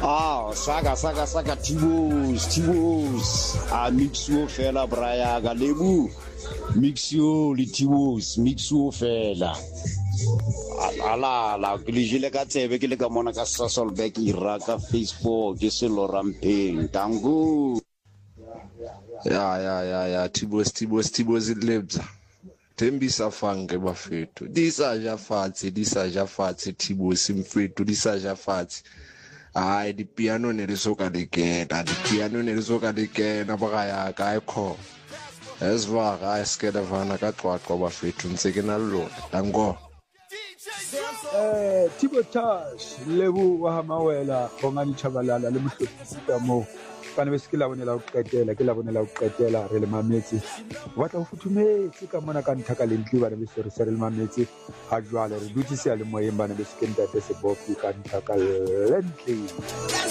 Saka Tibos. Mixo fela braya ga lebu. Mixo le Tibos, mixo fela. La ke le jile ka tsebe ke le ka mona ka Sasolburg Iraka Facebook ke se lo rampeng tango. Ya Tibos lebza. Tembisa fange bafethu. Disaja fatshe Tibos mfethu disaja fatshe. Hayi di piano ne risoka dikena bagaya ka ikho. Ezwa ga skeda vana ka xwaxwa bafethu ntse ke na lona tango. Tibotash lebu wa hamawela bongani chabalala le mohlophisika mo kana besikela bonela o qetela ke la bonela o qetela re le mametsi batla go futhumetse ka mona ka nthaka le ntli bana be se re le mametsi ha jwale re dutse se le moyeng bana be sekenta se bofi ka nthaka le ntli.